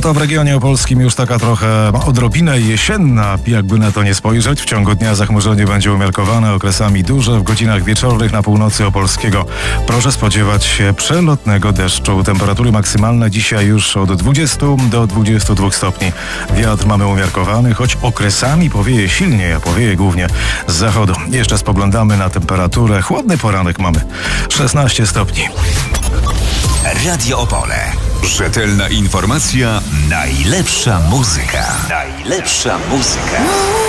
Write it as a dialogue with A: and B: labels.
A: Pogoda w regionie opolskim już taka trochę odrobinę jesienna, jakby na to nie spojrzeć. W ciągu dnia zachmurzenie będzie umiarkowane, okresami duże. W godzinach wieczornych na północy opolskiego proszę spodziewać się przelotnego deszczu. Temperatury maksymalne dzisiaj już od 20 do 22 stopni. Wiatr mamy umiarkowany, choć okresami powieje silniej, a powieje głównie z zachodu. Jeszcze spoglądamy na temperaturę. Chłodny poranek mamy 16 stopni.
B: Radio Opole. Rzetelna informacja, najlepsza muzyka. Najlepsza muzyka.